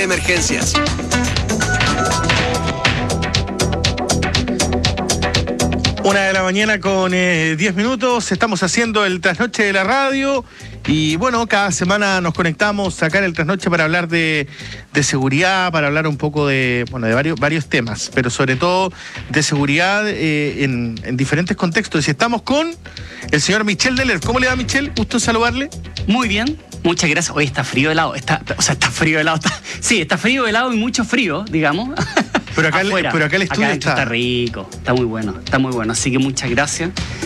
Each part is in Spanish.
Emergencias. Una de la mañana con 10 minutos, estamos haciendo el trasnoche de la radio y bueno, cada semana nos conectamos acá en el trasnoche para hablar de seguridad, para hablar un poco de varios temas, pero sobre todo de seguridad en diferentes contextos. Y estamos con el señor Michel Deler. ¿Cómo le va, Michel? Gusto en saludarle. Muy bien, muchas gracias. Hoy está frío helado, está frío helado. Está frío helado y mucho frío, digamos. Pero acá el estudio está rico, está muy bueno, así que muchas gracias.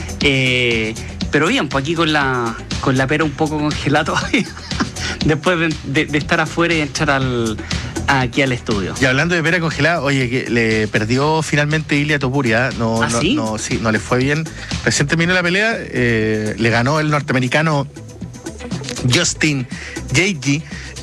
Pero bien, pues aquí con la pera un poco congelada todavía, después de estar afuera y entrar aquí al estudio. Y hablando de pera congelada, oye, que le perdió finalmente Ilia Topuria, no le fue bien. Recién terminó la pelea, le ganó el norteamericano Justin Gaethje,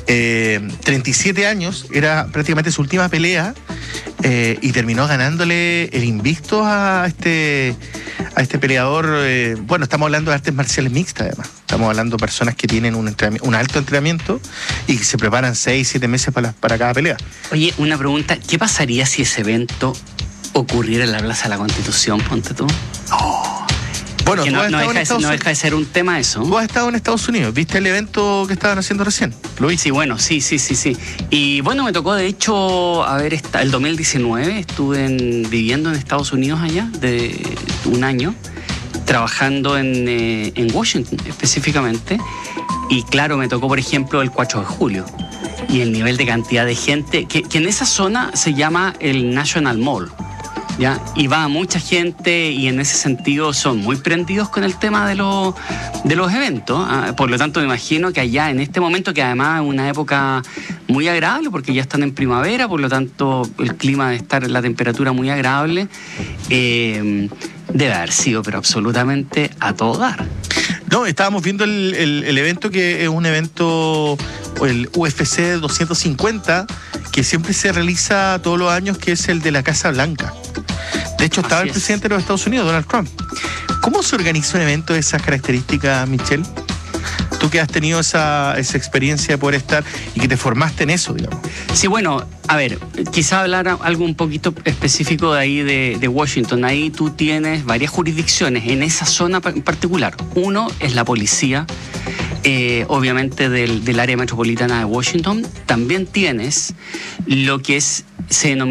37 años, era prácticamente su última pelea. Y terminó ganándole el invicto a este peleador. Estamos hablando de artes marciales mixtas, además. Estamos hablando de personas que tienen un alto entrenamiento y que se preparan 6-7 meses para cada pelea. Oye, una pregunta, ¿qué pasaría si ese evento ocurriera en la Plaza de la Constitución, ponte tú? Bueno, no deja de ser un tema eso. Vos has estado en Estados Unidos, ¿viste el evento que estaban haciendo recién? ¿Lo viste? Sí, bueno, sí. Y bueno, me tocó, de hecho, el 2019 estuve viviendo en Estados Unidos allá, de un año, trabajando en Washington específicamente. Y claro, me tocó, por ejemplo, el 4 de julio. Y el nivel de cantidad de gente, que en esa zona se llama el National Mall. ¿Ya? Y va mucha gente y en ese sentido son muy prendidos con el tema de los eventos. Por lo tanto, me imagino que allá en este momento, que además es una época muy agradable porque ya están en primavera, por lo tanto el clima debe estar en la temperatura muy agradable, debe haber sido pero absolutamente a todo dar. No, estábamos viendo el evento, que es un evento, el UFC 250, que siempre se realiza todos los años, que es el de la Casa Blanca. De hecho, estaba el presidente de los Estados Unidos, Donald Trump. ¿Cómo se organiza un evento de esas características, Michelle? Tú que has tenido esa experiencia de poder estar y que te formaste en eso, digamos. Sí, bueno, a ver, quizá hablar algo un poquito específico de ahí de Washington. Ahí tú tienes varias jurisdicciones en esa zona en particular. Uno es la policía, obviamente del área metropolitana de Washington. También tienes lo que se denomina